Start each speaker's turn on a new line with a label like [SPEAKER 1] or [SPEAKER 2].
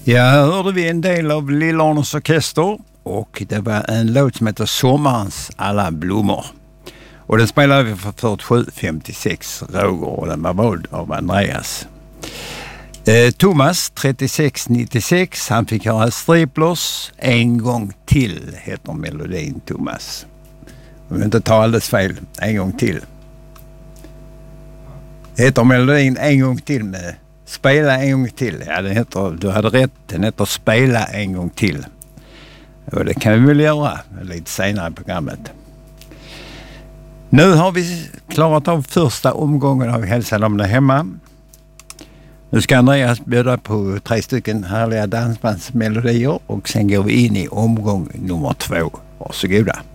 [SPEAKER 1] Ja, här hörde vi en del av Lill-Arnes orkester och det var en låt som heter Sommarens alla blommor. Och den spelade vi för 47-56 Roger och den var vald av Andreas. Thomas 36-96, han fick höra Striplers en gång till heter melodin Thomas. Om jag inte tar alldeles fel, en gång till. Heter melodin en gång till med spela en gång till. Ja, den heter, du hade rätt, den heter spela en gång till. Och det kan vi väl göra lite senare i programmet. Nu har vi klarat av första omgången av Hälsan om det hemma. Nu ska Andreas bjuda på 3 stycken härliga dansbandsmelodier och sen går vi in i omgång nummer 2. Varsågoda.